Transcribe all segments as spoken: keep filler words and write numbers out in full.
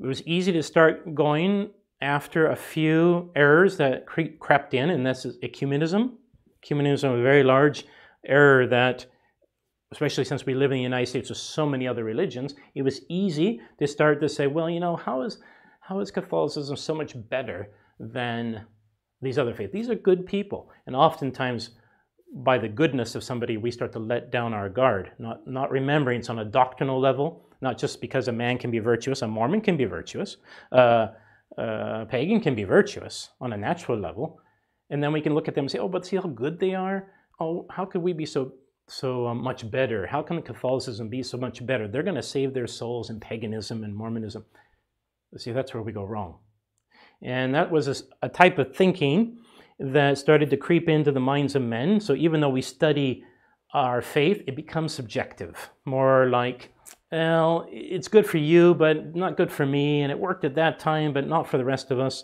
It was easy to start going after a few errors that cre crept in, and that's ecumenism. Ecumenism is a very large error that, especially since we live in the United States with so many other religions, it was easy to start to say, well, you know, how is, how is Catholicism so much better than these other faiths? These are good people. And oftentimes, by the goodness of somebody, we start to let down our guard, not, not remembering it's on a doctrinal level, not just because a man can be virtuous, a Mormon can be virtuous, uh, uh, a pagan can be virtuous on a natural level. And then we can look at them and say, oh, but see how good they are? Oh, how could we be so so uh, much better? How can Catholicism be so much better? They're going to save their souls in paganism and Mormonism. See, that's where we go wrong. And that was a, a type of thinking that started to creep into the minds of men. So even though we study our faith, it becomes subjective. More like, well, it's good for you, but not good for me. And it worked at that time, but not for the rest of us.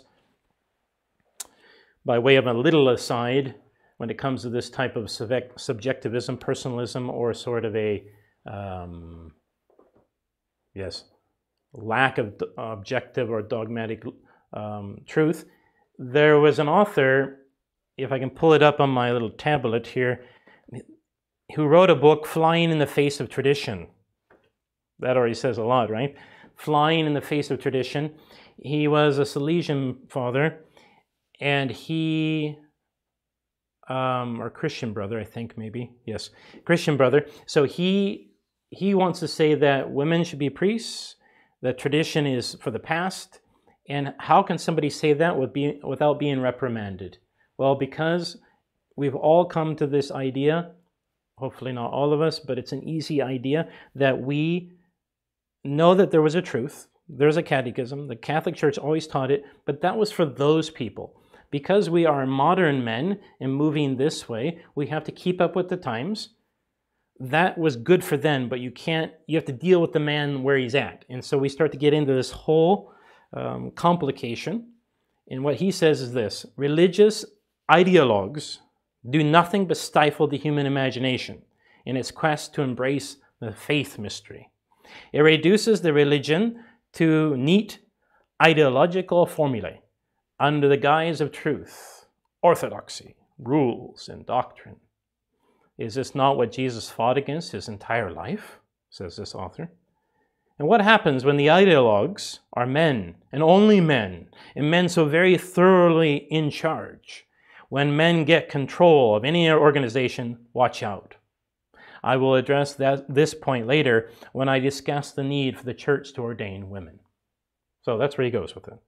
By way of a little aside, when it comes to this type of subjectivism, personalism, or sort of a, um, yes, lack of objective or dogmatic um, truth, there was an author, if I can pull it up on my little tablet here, who wrote a book, Flying in the Face of Tradition. That already says a lot, right? Flying in the Face of Tradition. He was a Salesian father, and he, um, or Christian brother, I think maybe, yes, Christian brother. So he, he wants to say that women should be priests, that tradition is for the past, and how can somebody say that with be, without being reprimanded? Well, because we've all come to this idea, hopefully not all of us, but it's an easy idea, that we know that there was a truth, there's a catechism, the Catholic Church always taught it, but that was for those people. Because we are modern men and moving this way, we have to keep up with the times. That was good for them, but you can't, you have to deal with the man where he's at. And so we start to get into this whole um, complication. And what he says is this: religious ideologues do nothing but stifle the human imagination in its quest to embrace the faith mystery. It reduces the religion to neat ideological formulae under the guise of truth, orthodoxy, rules, and doctrine. Is this not what Jesus fought against his entire life? Says this author. And what happens when the ideologues are men, and only men, and men so very thoroughly in charge? When men get control of any organization, watch out. I will address that, this point later when I discuss the need for the church to ordain women. So that's where he goes with it.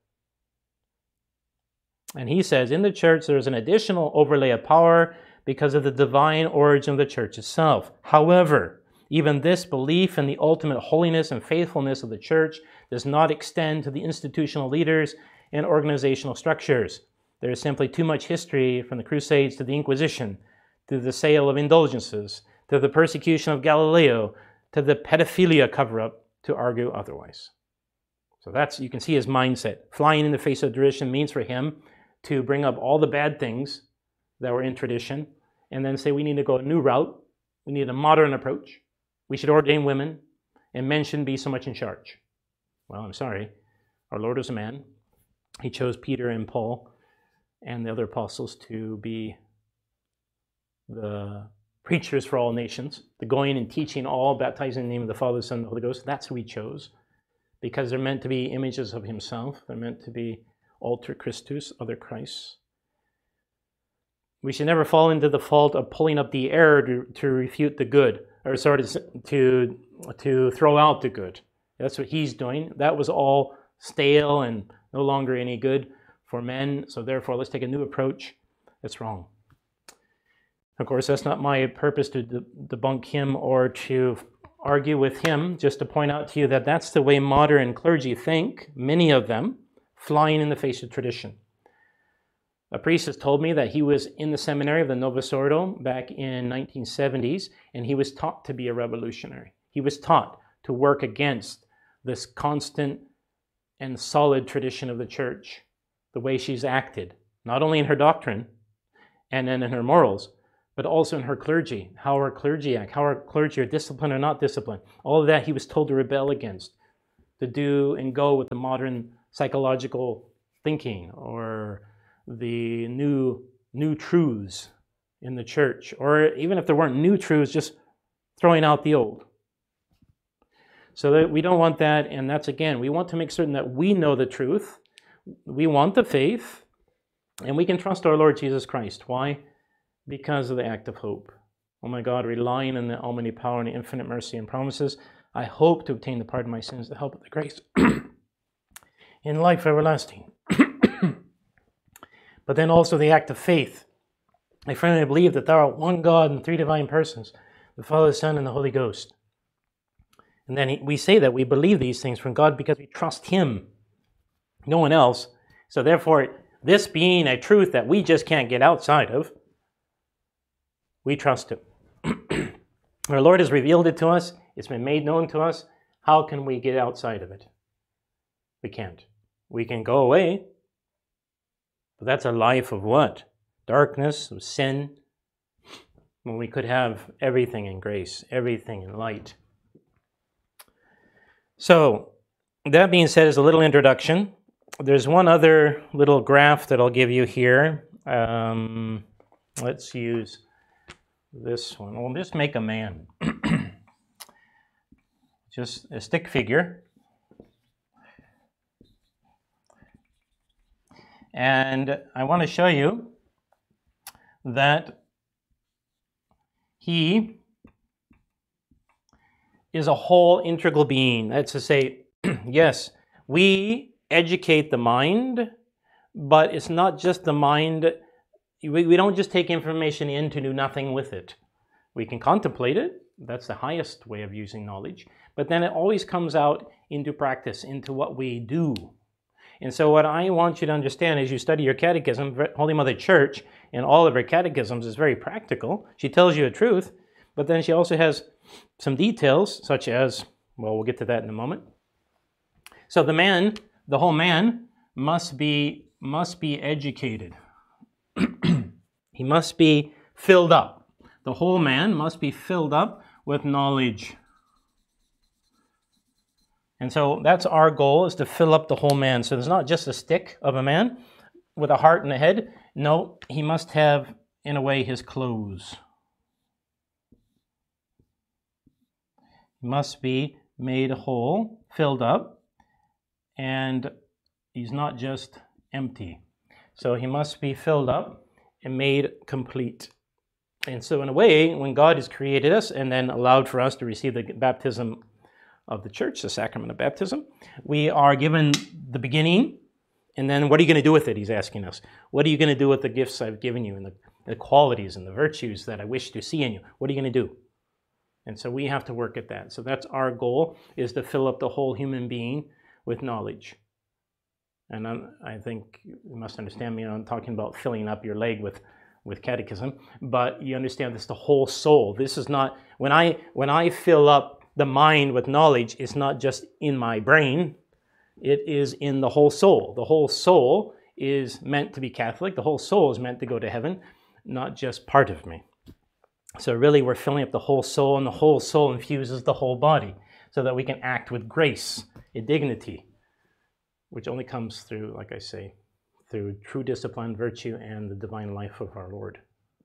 And he says, in the church, there's an additional overlay of power because of the divine origin of the church itself. However, even this belief in the ultimate holiness and faithfulness of the church does not extend to the institutional leaders and organizational structures. There is simply too much history, from the Crusades to the Inquisition, to the sale of indulgences, to the persecution of Galileo, to the pedophilia cover-up, to argue otherwise. So that's, you can see his mindset. Flying in the face of tradition means for him to bring up all the bad things that were in tradition and then say we need to go a new route, we need a modern approach, we should ordain women, and men shouldn't be so much in charge. Well, I'm sorry, our Lord was a man. He chose Peter and Paul and the other apostles to be the preachers for all nations, the going and teaching all, baptizing in the name of the Father, the Son, and the Holy Ghost. That's who he chose, because they're meant to be images of himself. They're meant to be alter Christus, other Christs. We should never fall into the fault of pulling up the error to, to refute the good, or sort of to, to throw out the good. That's what he's doing. That was all stale and no longer any good for men, so therefore let's take a new approach. That's wrong. Of course, that's not my purpose to de debunk him or to argue with him, just to point out to you that that's the way modern clergy think, many of them, flying in the face of tradition. A priest has told me that he was in the seminary of the Novus Ordo back in nineteen seventies, and he was taught to be a revolutionary. He was taught to work against this constant and solid tradition of the church, the way she's acted, not only in her doctrine and then in her morals, but also in her clergy, how her clergy act, how her clergy are disciplined or not disciplined. All of that he was told to rebel against, to do and go with the modern psychological thinking or the new new truths in the church, or even if there weren't new truths, just throwing out the old. So that we don't want that, and that's again, we want to make certain that we know the truth, we want the faith, and we can trust our Lord Jesus Christ. Why? Because of the act of hope. Oh my God, relying on the almighty power and the infinite mercy and promises, I hope to obtain the pardon of my sins, the help of the grace in life everlasting. But then also the act of faith. I firmly believe that thou art one God in three divine persons, the Father, the Son, and the Holy Ghost. And then we say that we believe these things from God because we trust Him, no one else. So therefore, this being a truth that we just can't get outside of, we trust Him. Our Lord has revealed it to us. It's been made known to us. How can we get outside of it? We can't. We can go away, but that's a life of what? Darkness, of sin, when we could have everything in grace, everything in light. So, that being said, is a little introduction. There's one other little graph that I'll give you here. Um, let's use this one. We'll just make a man. Just a stick figure. And I want to show you that he is a whole integral being. That's to say, yes, we educate the mind, but it's not just the mind. We, we don't just take information in to do nothing with it. We can contemplate it. That's the highest way of using knowledge. But then it always comes out into practice, into what we do. And so what I want you to understand as you study your catechism, Holy Mother Church, in all of her catechisms, is very practical. She tells you a truth, but then she also has some details, such as, well, we'll get to that in a moment. So the man, the whole man, must be, must be educated. He must be filled up. The whole man must be filled up with knowledge. And so that's our goal, is to fill up the whole man. So there's not just a stick of a man with a heart and a head. No, he must have, in a way, his clothes. He must be made whole, filled up, and he's not just empty. So he must be filled up and made complete. And so in a way, when God has created us and then allowed for us to receive the baptism of the church, the sacrament of baptism, we are given the beginning, and then what are you going to do with it, he's asking us. What are you going to do with the gifts I've given you and the, the qualities and the virtues that I wish to see in you? What are you going to do? And so we have to work at that. So that's our goal, is to fill up the whole human being with knowledge. And I'm, I think you must understand me, I'm talking about filling up your leg with, with catechism, but you understand this, the whole soul. This is not, when I, when I fill up the mind with knowledge, it's not just in my brain, it is in the whole soul. The whole soul is meant to be Catholic. The whole soul is meant to go to heaven, not just part of me. So really we're filling up the whole soul, and the whole soul infuses the whole body so that we can act with grace and dignity, which only comes through, like I say, through true discipline, virtue, and the divine life of our Lord.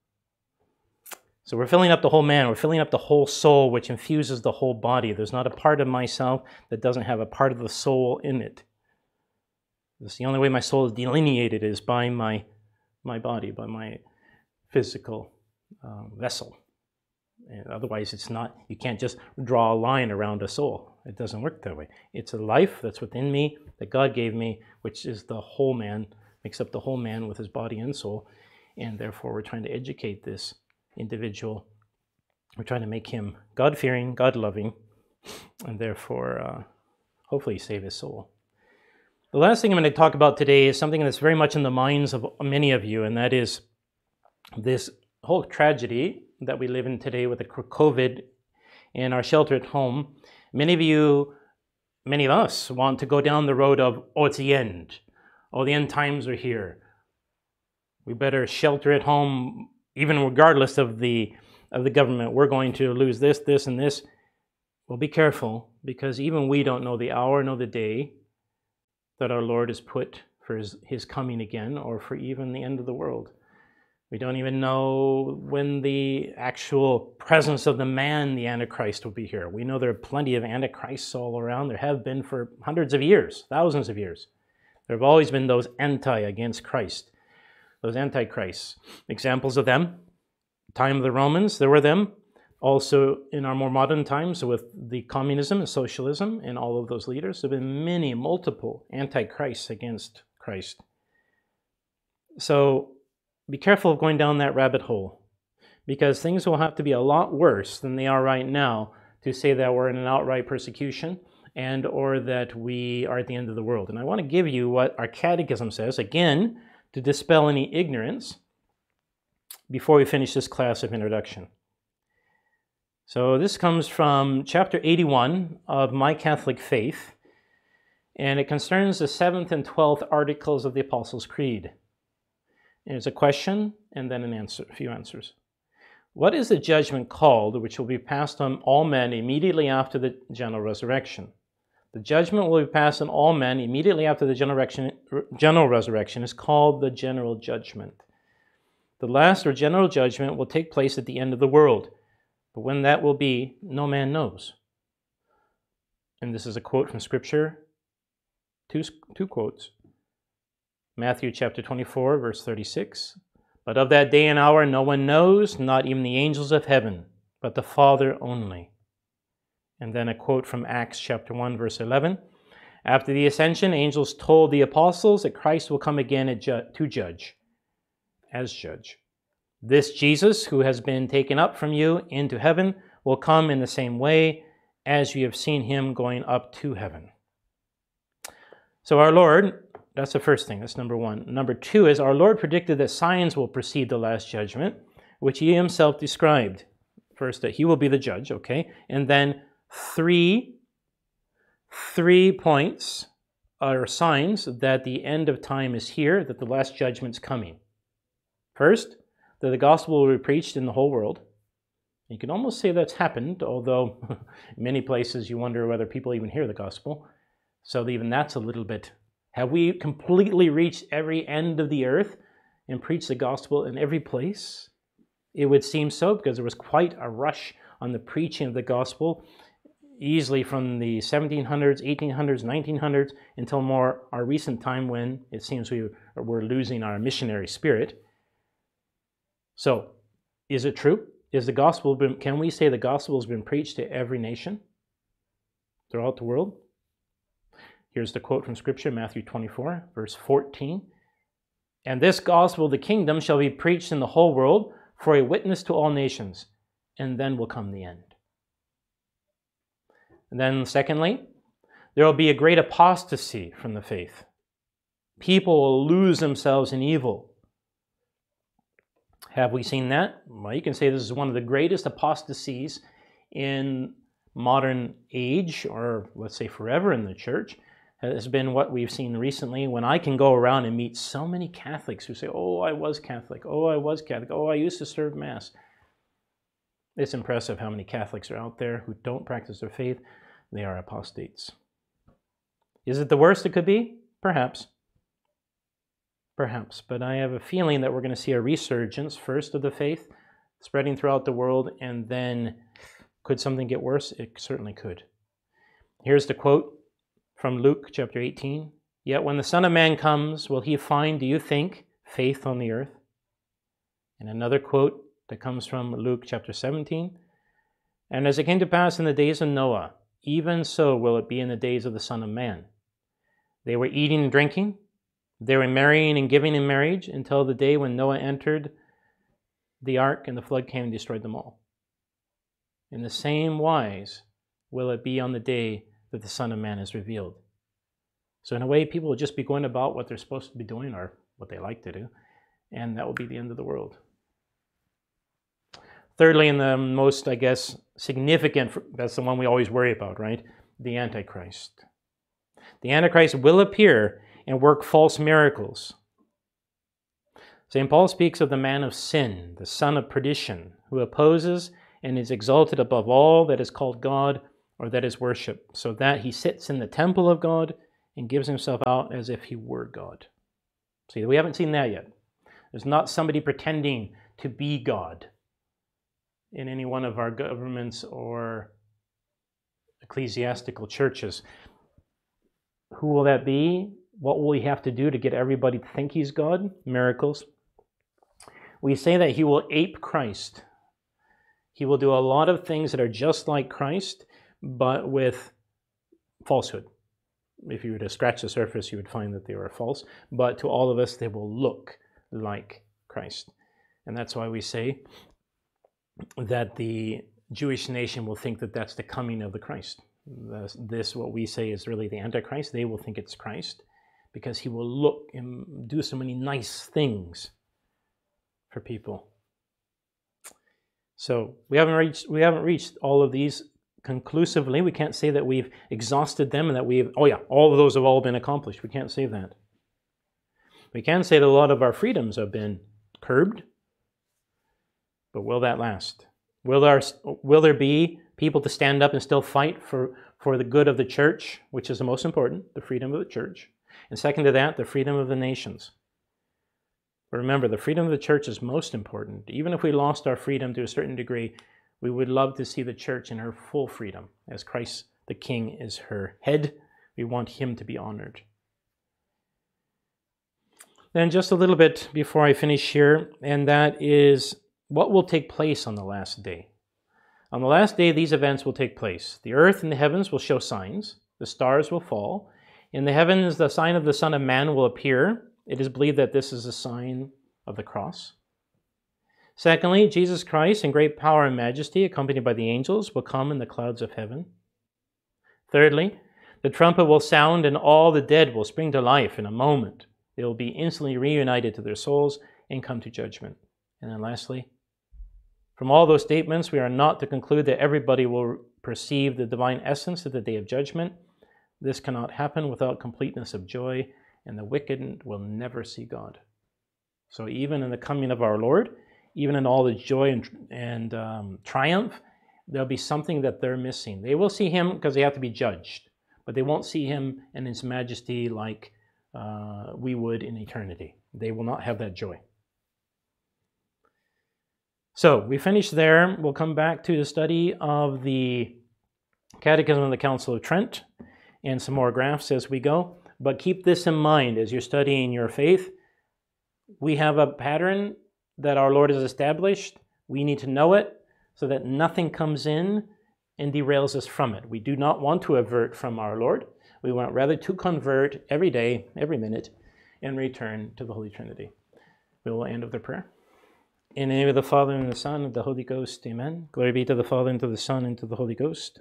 So we're filling up the whole man, we're filling up the whole soul, which infuses the whole body. There's not a part of myself that doesn't have a part of the soul in it. That's the only way my soul is delineated, is by my, my body, by my physical uh, vessel. And otherwise, it's not, you can't just draw a line around a soul. It doesn't work that way. It's a life that's within me, that God gave me, which is the whole man, makes up the whole man with his body and soul. And therefore, we're trying to educate this individual. We're trying to make him God-fearing, God-loving, and therefore, uh, hopefully save his soul. The last thing I'm going to talk about today is something that's very much in the minds of many of you, and that is this whole tragedy that we live in today with the COVID and our shelter at home. Many of you, many of us want to go down the road of, oh, it's the end. Oh, the end times are here. We better shelter at home, even regardless of the of the government. We're going to lose this, this, and this. well, be careful, because even we don't know the hour nor the day that our Lord has put for his, his coming again, or for even the end of the world. We don't even know when the actual presence of the man, the Antichrist, will be here. We know there are plenty of Antichrists all around. There have been for hundreds of years, thousands of years. There have always been those anti against Christ, those antichrists. Examples of them, time of the Romans, there were them. Also in our more modern times with the communism and socialism and all of those leaders, there have been many, multiple antichrists against Christ. So be careful of going down that rabbit hole, because things will have to be a lot worse than they are right now to say that we're in an outright persecution and or that we are at the end of the world. And I want to give you what our catechism says, again, to dispel any ignorance before we finish this class of introduction. So this comes from chapter eighty-one of My Catholic Faith, and it concerns the seventh and twelfth articles of the Apostles' Creed. There's a question and then an answer, a few answers. What is the judgment called which will be passed on all men immediately after the general resurrection? The judgment will be passed on all men immediately after the general resurrection, general resurrection is called the general judgment. The last or general judgment will take place at the end of the world, but when that will be, no man knows. And this is a quote from Scripture, two, two quotes. Matthew chapter twenty-four, verse thirty-six. But of that day and hour no one knows, not even the angels of heaven, but the Father only. And then a quote from Acts chapter one, verse eleven. After the ascension, angels told the apostles that Christ will come again to judge, as judge. This Jesus, who has been taken up from you into heaven, will come in the same way as you have seen him going up to heaven. So our Lord, that's the first thing. That's number one. Number two is our Lord predicted that signs will precede the last judgment, which he himself described. First, that he will be the judge, okay? And then three, three points are signs that the end of time is here, that the last judgment's coming. First, that the gospel will be preached in the whole world. You can almost say that's happened, although in many places you wonder whether people even hear the gospel. So even that's a little bit. Have we completely reached every end of the earth and preached the gospel in every place? It would seem so, because there was quite a rush on the preaching of the gospel, easily from the seventeen hundreds, eighteen hundreds, nineteen hundreds, until more our recent time when it seems we we're losing our missionary spirit. So, is it true? Is the gospel been, can we say the gospel has been preached to every nation throughout the world? Here's the quote from Scripture, Matthew twenty-four, verse fourteen. And this gospel of the kingdom shall be preached in the whole world for a witness to all nations, and then will come the end. And then secondly, there will be a great apostasy from the faith. People will lose themselves in evil. Have we seen that? Well, you can say this is one of the greatest apostasies in modern age, or let's say forever in the church, has been what we've seen recently, when I can go around and meet so many Catholics who say, oh, I was Catholic, oh, I was Catholic, oh, I used to serve Mass. It's impressive how many Catholics are out there who don't practice their faith. They are apostates. Is it the worst it could be? Perhaps. Perhaps. But I have a feeling that we're going to see a resurgence, first of the faith, spreading throughout the world, and then could something get worse? It certainly could. Here's the quote from Luke chapter eighteen. Yet when the Son of Man comes, will he find, do you think, faith on the earth? And another quote that comes from Luke chapter seventeen. And as it came to pass in the days of Noah, even so will it be in the days of the Son of Man. They were eating and drinking. They were marrying and giving in marriage until the day when Noah entered the ark and the flood came and destroyed them all. In the same wise will it be on the day that the Son of Man is revealed. So in a way, people will just be going about what they're supposed to be doing, or what they like to do, and that will be the end of the world. Thirdly, and the most, I guess, significant, that's the one we always worry about, right? The Antichrist. The Antichrist will appear and work false miracles. Saint Paul speaks of the man of sin, the son of perdition, who opposes and is exalted above all that is called God or that is worship, so that he sits in the temple of God and gives himself out as if he were God. See, we haven't seen that yet. There's not somebody pretending to be God in any one of our governments or ecclesiastical churches. Who will that be? What will he have to do to get everybody to think he's God? Miracles. We say that he will ape Christ. He will do a lot of things that are just like Christ, but with falsehood. If you were to scratch the surface, you would find that they were false. But to all of us, they will look like Christ. And that's why we say that the Jewish nation will think that that's the coming of the Christ. This, this, what we say, is really the Antichrist. They will think it's Christ because he will look and do so many nice things for people. So we haven't reached we haven't reached all of these conclusively. We can't say that we've exhausted them and that we've, oh yeah, all of those have all been accomplished. We can't say that. We can say that a lot of our freedoms have been curbed, but will that last? Will there, will there be people to stand up and still fight for, for the good of the church, which is the most important, the freedom of the church? And second to that, the freedom of the nations. But remember, the freedom of the church is most important. Even if we lost our freedom to a certain degree, we would love to see the church in her full freedom. As Christ the King is her head, we want him to be honored. Then just a little bit before I finish here, and that is what will take place on the last day. On the last day, these events will take place. The earth and the heavens will show signs. The stars will fall. In the heavens, the sign of the Son of Man will appear. It is believed that this is a sign of the cross. Secondly, Jesus Christ in great power and majesty, accompanied by the angels, will come in the clouds of heaven. Thirdly, the trumpet will sound and all the dead will spring to life in a moment. They will be instantly reunited to their souls and come to judgment. And then lastly, from all those statements, we are not to conclude that everybody will perceive the divine essence at the day of judgment. This cannot happen without completeness of joy, and the wicked will never see God. So even in the coming of our Lord, even in all the joy and, and um, triumph, there'll be something that they're missing. They will see him because they have to be judged, but they won't see him in his majesty like uh, we would in eternity. They will not have that joy. So we finish there. We'll come back to the study of the Catechism of the Council of Trent and some more graphs as we go. But keep this in mind as you're studying your faith. We have a pattern that our Lord has established. We need to know it so that nothing comes in and derails us from it. We do not want to avert from our Lord. We want rather to convert every day, every minute, and return to the Holy Trinity. We will end with a prayer. In the name of the Father, and the Son, and the Holy Ghost, amen. Glory be to the Father, and to the Son, and to the Holy Ghost.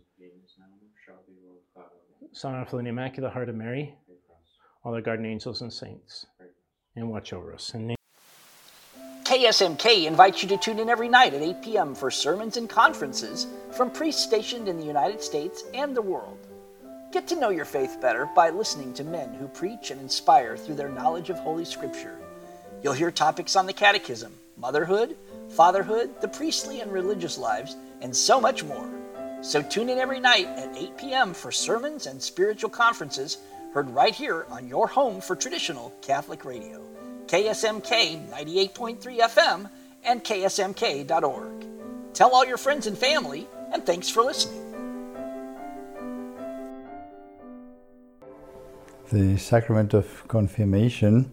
Sorrowful and Immaculate Heart of Mary, all the guardian angels and saints, and watch over us. In K S M K invites you to tune in every night at eight p.m. for sermons and conferences from priests stationed in the United States and the world. Get to know your faith better by listening to men who preach and inspire through their knowledge of Holy Scripture. You'll hear topics on the Catechism, motherhood, fatherhood, the priestly and religious lives, and so much more. So tune in every night at eight p.m. for sermons and spiritual conferences heard right here on your home for traditional Catholic radio. K S M K ninety-eight point three F M and K S M K dot org. Tell all your friends and family, and thanks for listening. The sacrament of confirmation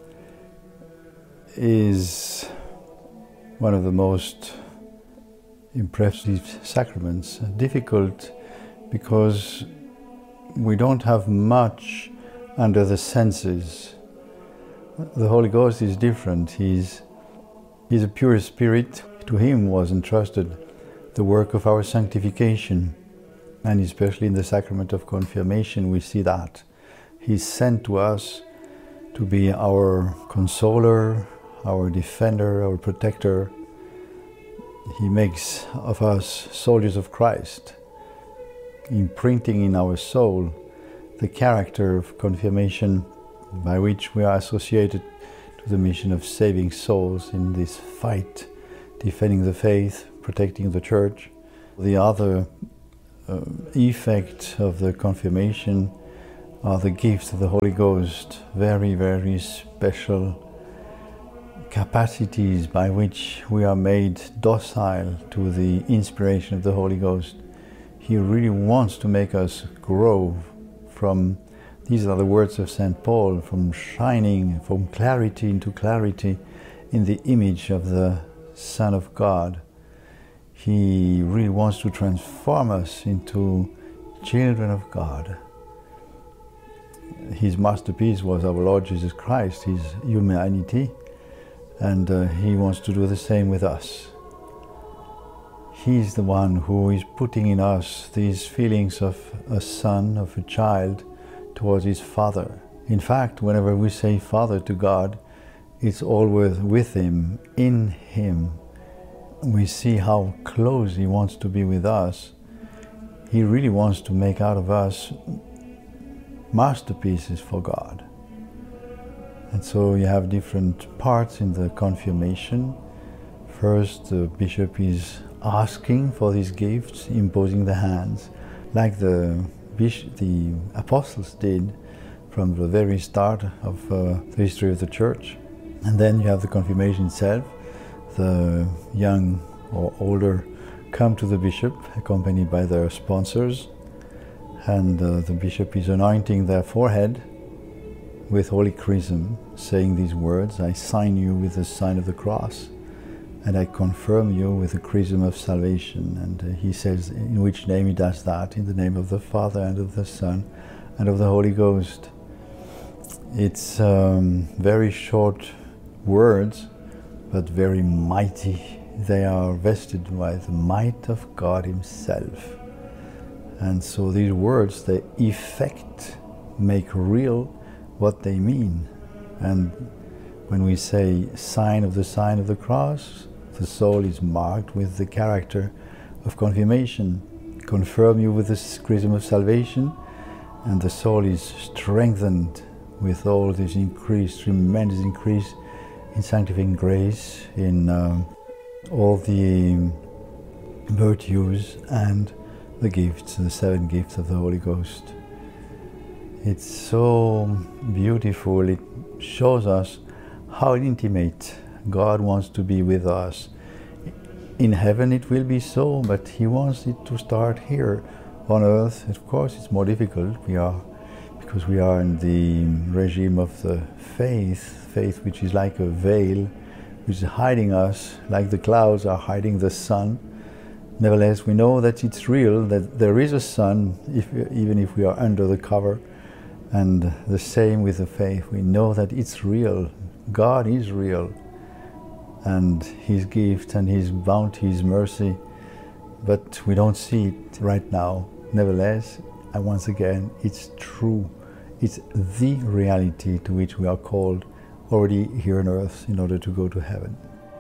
is one of the most impressive sacraments. Difficult because we don't have much under the senses. The Holy Ghost is different. He's, he's a pure spirit. To him was entrusted the work of our sanctification. And especially in the sacrament of confirmation, we see that. He's sent to us to be our consoler, our defender, our protector. He makes of us soldiers of Christ, imprinting in our soul the character of confirmation by which we are associated to the mission of saving souls in this fight, defending the faith, protecting the church. The other uh, effect of the confirmation are the gifts of the Holy Ghost, very, very special capacities by which we are made docile to the inspiration of the Holy Ghost. He really wants to make us grow from, these are the words of Saint Paul, from shining, from clarity into clarity in the image of the Son of God. He really wants to transform us into children of God. His masterpiece was our Lord Jesus Christ, his humanity, and uh, he wants to do the same with us. He's the one who is putting in us these feelings of a son, of a child, towards his Father. In fact, whenever we say Father to God, it's always with him, in him. We see how close he wants to be with us. He really wants to make out of us masterpieces for God. And so you have different parts in the confirmation. First, the bishop is asking for these gifts, imposing the hands, like the, bishop, the apostles did from the very start of uh, the history of the church. And then you have the confirmation itself. The young or older come to the bishop, accompanied by their sponsors, and uh, the bishop is anointing their forehead with holy chrism, saying these words, I sign you with the sign of the cross, and I confirm you with the chrism of salvation. And uh, he says in which name he does that, in the name of the Father and of the Son and of the Holy Ghost. It's um, very short words, but very mighty. They are vested by the might of God himself. And so these words, they effect, make real what they mean. And when we say sign of the sign of the cross, the soul is marked with the character of confirmation. Confirm you with the chrism of salvation, and the soul is strengthened with all this increase, tremendous increase in sanctifying grace, in uh, all the virtues and the gifts, the seven gifts of the Holy Ghost. It's so beautiful. It shows us how intimate God wants to be with us. In heaven it will be so, but he wants it to start here on earth. Of course it's more difficult. We are because we are in the regime of the faith, faith which is like a veil, which is hiding us, like the clouds are hiding the sun. Nevertheless, we know that it's real, that there is a sun, if, even if we are under the cover. And the same with the faith. We know that it's real. God is real. And his gift and his bounty, his mercy. But we don't see it right now. Nevertheless, and once again, it's true. It's the reality to which we are called already here on earth in order to go to heaven.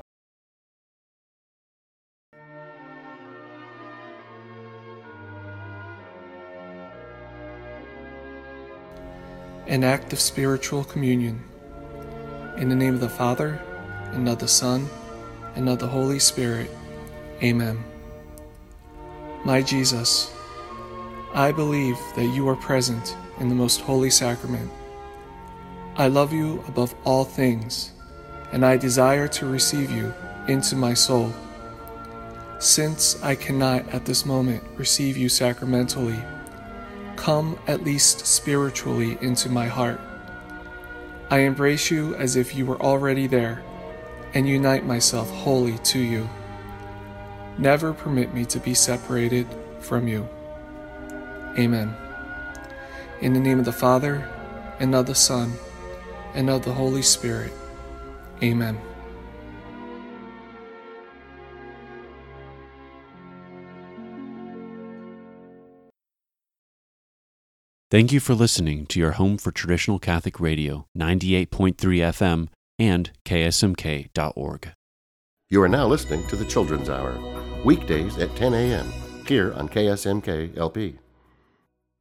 An act of spiritual communion. In the name of the Father, and of the Son, and of the Holy Spirit. Amen. My Jesus, I believe that you are present in the most holy sacrament. I love you above all things, and I desire to receive you into my soul. Since I cannot at this moment receive you sacramentally, come at least spiritually into my heart. I embrace you as if you were already there, and unite myself wholly to you. Never permit me to be separated from you. Amen. In the name of the Father, and of the Son, and of the Holy Spirit. Amen. Thank you for listening to your home for traditional Catholic radio, ninety-eight point three F M and K S M K dot org. You are now listening to the Children's Hour, weekdays at ten a.m. here on K S M K L P.